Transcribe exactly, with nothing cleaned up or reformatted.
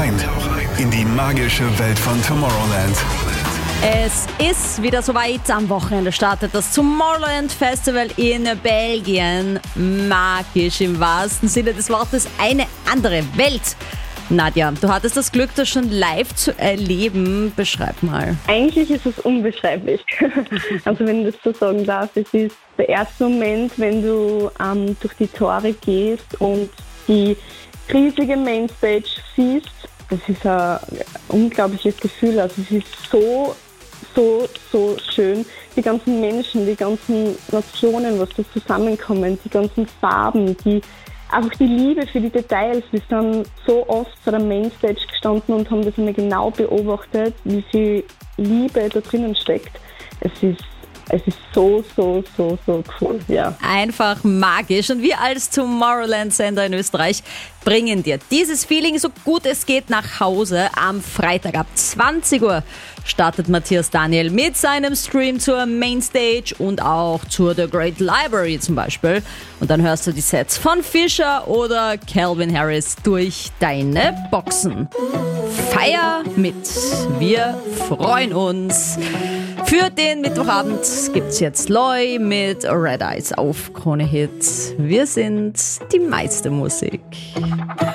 ein in die magische Welt von Tomorrowland. Es ist wieder soweit. Am Wochenende startet das Tomorrowland Festival in Belgien. Magisch im wahrsten Sinne des Wortes. Eine andere Welt. Nadja, du hattest das Glück, das schon live zu erleben. Beschreib mal. Eigentlich ist es unbeschreiblich. Also wenn ich das so sagen darf, es ist der erste Moment, wenn du ähm, durch die Tore gehst und die riesige Mainstage siehst. Das ist ein unglaubliches Gefühl. Also es ist so, so, so schön. Die ganzen Menschen, die ganzen Nationen, was da zusammenkommen, die ganzen Farben, die einfach die Liebe für die Details. Wir sind so oft vor der Mainstage gestanden und haben das einmal genau beobachtet, wie viel Liebe da drinnen steckt. Es ist Es ist so, so, so, so cool, ja. Einfach magisch. Und wir als Tomorrowland-Sender in Österreich bringen dir dieses Feeling so gut es geht nach Hause. Am Freitag ab zwanzig Uhr startet Matthias Daniel mit seinem Stream zur Mainstage und auch zur The Great Library zum Beispiel. Und dann hörst du die Sets von Fisher oder Calvin Harris durch deine Boxen. Feier mit. Wir freuen uns. Für den Mittwochabend gibt's jetzt Loy mit Red Eyes auf Krone Hit. Wir sind die meiste Musik.